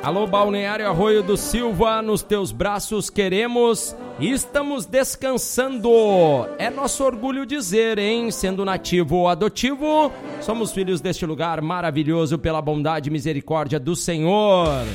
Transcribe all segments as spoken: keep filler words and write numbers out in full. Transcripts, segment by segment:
Alô, Balneário Arroio do Silva, nos teus braços queremos e estamos descansando. É nosso orgulho dizer, hein? Sendo nativo ou adotivo, somos filhos deste lugar maravilhoso pela bondade e misericórdia do Senhor.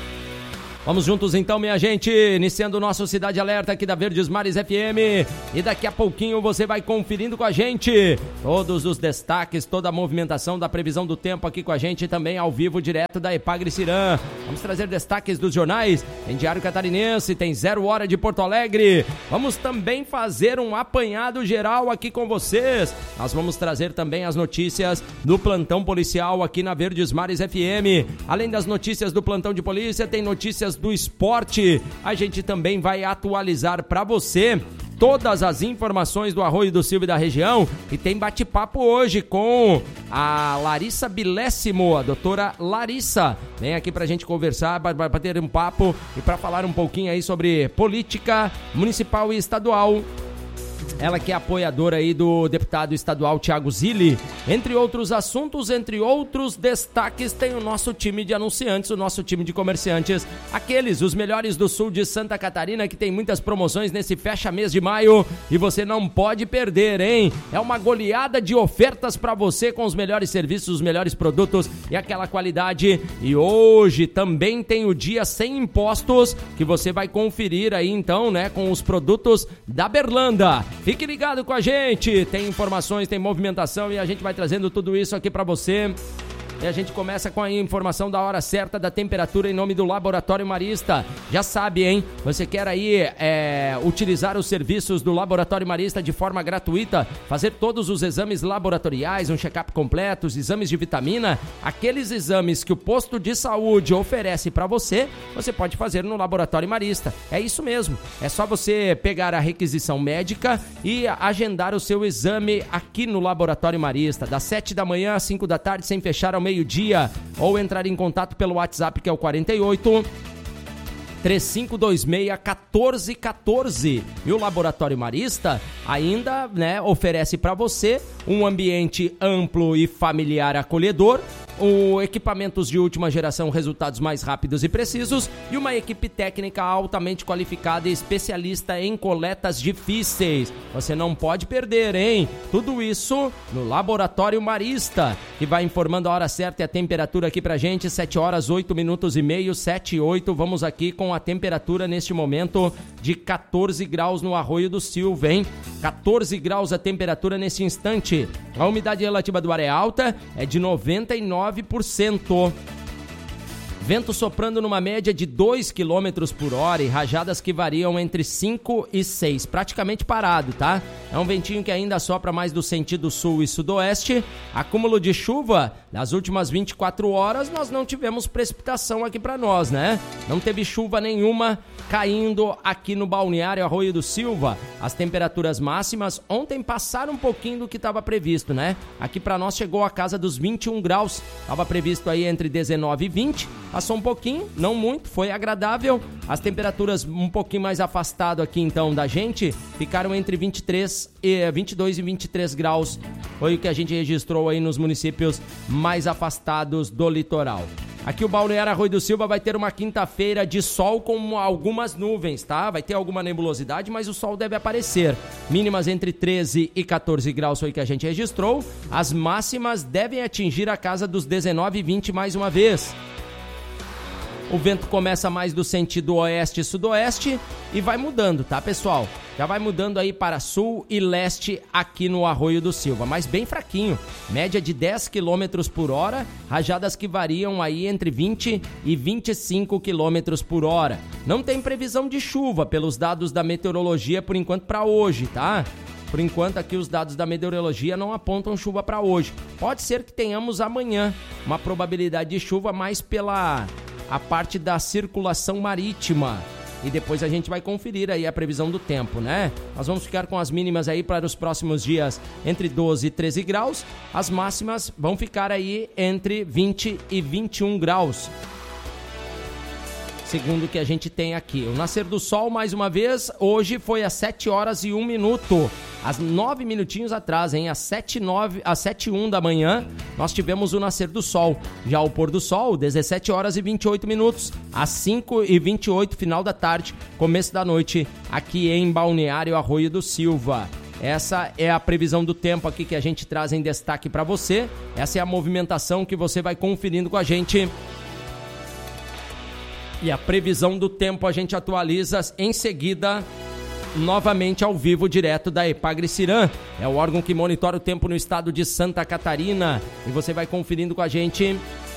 Vamos juntos então, minha gente, iniciando o nosso Cidade Alerta aqui da Verdes Mares F M, e daqui a pouquinho você vai conferindo com a gente todos os destaques, toda a movimentação da previsão do tempo aqui com a gente, também ao vivo, direto da Epagre-Cirã. Vamos trazer destaques dos jornais, tem Diário Catarinense, tem Zero Hora de Porto Alegre, vamos também fazer um apanhado geral aqui com vocês. Nós vamos trazer também as notícias do plantão policial aqui na Verdes Mares F M. Além das notícias do plantão de polícia, tem notícias do esporte. A gente também vai atualizar para você todas as informações do Arroio do Silva e da região, e tem bate-papo hoje com a Larissa Bilésimo, a doutora Larissa. Vem aqui pra gente conversar, para ter um papo e para falar um pouquinho aí sobre política municipal e estadual. Ela que é apoiadora aí do deputado estadual Thiago Zilli. Entre outros assuntos, entre outros destaques, tem o nosso time de anunciantes, o nosso time de comerciantes, aqueles, os melhores do sul de Santa Catarina, que tem muitas promoções nesse fecha mês de maio e você não pode perder, hein? É uma goleada de ofertas para você com os melhores serviços, os melhores produtos e aquela qualidade. E hoje também tem o dia sem impostos, que você vai conferir aí então, né, com os produtos da Berlanda. Fique ligado com a gente, tem informações, tem movimentação e a gente vai trazendo tudo isso aqui para você. E a gente começa com a informação da hora certa da temperatura em nome do Laboratório Marista. Já sabe, hein? Você quer aí é, utilizar os serviços do Laboratório Marista de forma gratuita, fazer todos os exames laboratoriais, um check-up completo, os exames de vitamina, aqueles exames que o posto de saúde oferece para você, você pode fazer no Laboratório Marista. É isso mesmo. É só você pegar a requisição médica e agendar o seu exame aqui no Laboratório Marista, das sete da manhã às cinco da tarde, sem fechar ao meio-dia, ou entrar em contato pelo WhatsApp, que é o quarenta e oito, três cinco dois seis, um quatro um quatro. E o Laboratório Marista ainda, né, oferece para você um ambiente amplo e familiar acolhedor, o equipamentos de última geração, resultados mais rápidos e precisos, e uma equipe técnica altamente qualificada e especialista em coletas difíceis. Você não pode perder, hein? Tudo isso no Laboratório Marista, que vai informando a hora certa e a temperatura aqui pra gente, sete horas, oito minutos e meio, sete e oito. Vamos aqui com a temperatura neste momento de catorze graus no Arroio do Silva, hein? catorze graus a temperatura nesse instante. A umidade relativa do ar é alta, é de noventa e nove por cento. Vento soprando numa média de dois quilômetros por hora e rajadas que variam entre cinco e seis, praticamente parado, tá? É um ventinho que ainda sopra mais do sentido sul e sudoeste. Acúmulo de chuva, nas últimas vinte e quatro horas nós não tivemos precipitação aqui para nós, né? Não teve chuva nenhuma caindo aqui no Balneário Arroio do Silva. As temperaturas máximas ontem passaram um pouquinho do que estava previsto, né? Aqui para nós chegou a casa dos vinte e um graus, estava previsto aí entre dezenove e vinte. Passou um pouquinho, não muito, foi agradável. As temperaturas um pouquinho mais afastado aqui então da gente ficaram entre vinte e três e vinte e dois e vinte e três graus. Foi o que a gente registrou aí nos municípios mais afastados do litoral. Aqui o Balneário Arroio do Silva vai ter uma quinta-feira de sol com algumas nuvens, tá? Vai ter alguma nebulosidade, mas o sol deve aparecer. Mínimas entre treze e catorze graus foi o que a gente registrou. As máximas devem atingir a casa dos dezenove e vinte mais uma vez. O vento começa mais do sentido oeste e sudoeste e vai mudando, tá, pessoal? Já vai mudando aí para sul e leste aqui no Arroio do Silva, mas bem fraquinho. Média de dez quilômetros por hora, rajadas que variam aí entre vinte e vinte e cinco quilômetros por hora. Não tem previsão de chuva pelos dados da meteorologia por enquanto para hoje, tá? Por enquanto aqui os dados da meteorologia não apontam chuva para hoje. Pode ser que tenhamos amanhã uma probabilidade de chuva mais pela a parte da circulação marítima. E depois a gente vai conferir aí a previsão do tempo, né? Nós vamos ficar com as mínimas aí para os próximos dias entre doze e treze graus. As máximas vão ficar aí entre vinte e vinte e um graus. Segundo o que a gente tem aqui. O nascer do sol, mais uma vez, hoje foi às sete horas e um minuto. Às nove minutinhos atrás, hein? Às sete, nove, às sete e um da manhã, nós tivemos o nascer do sol. Já o pôr do sol, dezessete horas e vinte e oito minutos. Às cinco e vinte e oito, final da tarde, começo da noite, aqui em Balneário Arroio do Silva. Essa é a previsão do tempo aqui que a gente traz em destaque para você. Essa é a movimentação que você vai conferindo com a gente. E a previsão do tempo a gente atualiza em seguida, novamente ao vivo, direto da Epagre-Cirã. É o órgão que monitora o tempo no estado de Santa Catarina. E você vai conferindo com a gente